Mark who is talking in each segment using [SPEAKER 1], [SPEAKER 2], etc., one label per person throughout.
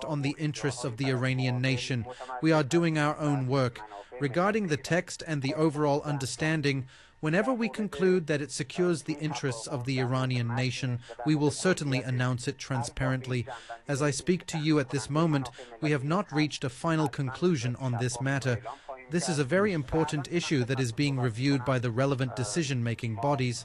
[SPEAKER 1] focused on the interests of the Iranian nation. We are doing our own work. Regarding the text and the overall understanding, whenever we conclude that it secures the interests of the Iranian nation, we will certainly announce it transparently. As I speak to you at this moment, we have not reached a final conclusion on this matter. This is a very important issue that is being reviewed by the relevant decision-making bodies.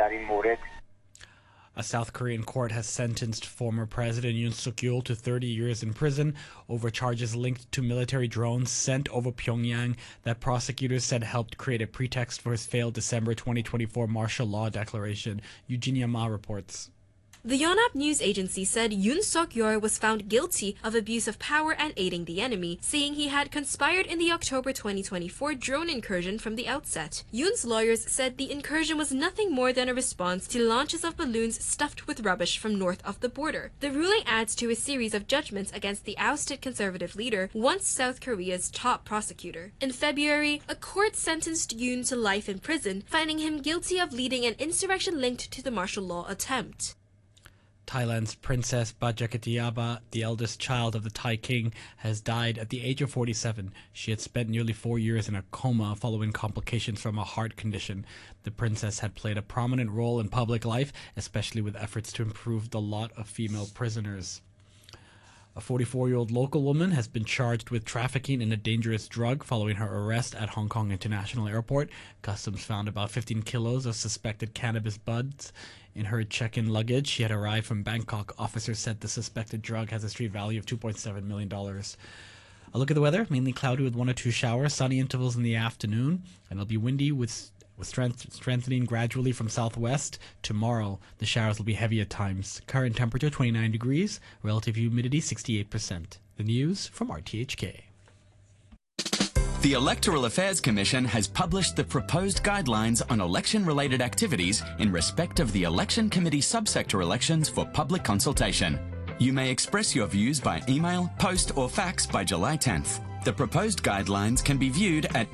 [SPEAKER 2] A South Korean court has sentenced former President Yoon Suk-yeol to 30 years in prison over charges linked to military drones sent over Pyongyang that prosecutors said helped create a pretext for his failed December 2024 martial law declaration. Eugenia Ma reports.
[SPEAKER 3] The Yonhap news agency said Yoon Suk-yeol was found guilty of abuse of power and aiding the enemy, saying he had conspired in the October 2024 drone incursion from the outset. Yoon's lawyers said the incursion was nothing more than a response to launches of balloons stuffed with rubbish from north of the border. The ruling adds to a series of judgments against the ousted conservative leader, once South Korea's top prosecutor. In February, a court sentenced Yoon to life in prison, finding him guilty of leading an insurrection linked to the martial law attempt.
[SPEAKER 2] Thailand's Princess Badjakatiaba, the eldest child of the Thai king, has died at the age of 47. She had spent nearly 4 years in a coma following complications from a heart condition. The princess had played a prominent role in public life, especially with efforts to improve the lot of female prisoners. A 44-year-old local woman has been charged with trafficking in a dangerous drug following her arrest at Hong Kong International Airport. Customs found about 15 kilos of suspected cannabis buds in her check-in luggage. She had arrived from Bangkok. Officers said the suspected drug has a street value of $2.7 million. A look at the weather, mainly cloudy with 1 or 2 showers, sunny intervals in the afternoon, and it'll be windy with strengthening gradually from southwest. Tomorrow, the showers will be heavy at times. Current temperature 29 degrees, relative humidity 68%. The news from RTHK.
[SPEAKER 4] The Electoral Affairs Commission has published the proposed guidelines on election-related activities in respect of the Election Committee subsector elections for public consultation. You may express your views by email, post or fax by July 10th. The proposed guidelines can be viewed at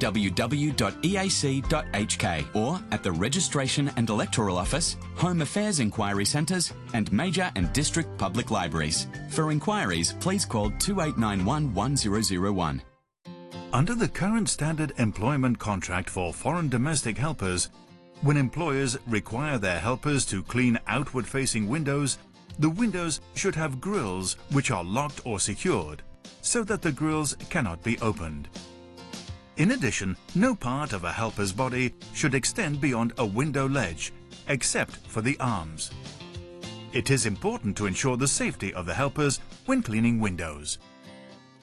[SPEAKER 4] www.eac.hk or at the Registration and Electoral Office, Home Affairs Inquiry Centres and major and district public libraries. For inquiries, please call 2891 1001.
[SPEAKER 5] Under the current standard employment contract for foreign domestic helpers, when employers require their helpers to clean outward-facing windows, the windows should have grills which are locked or secured, so that the grills cannot be opened. In addition, no part of a helper's body should extend beyond a window ledge, except for the arms. It is important to ensure the safety of the helpers when cleaning windows.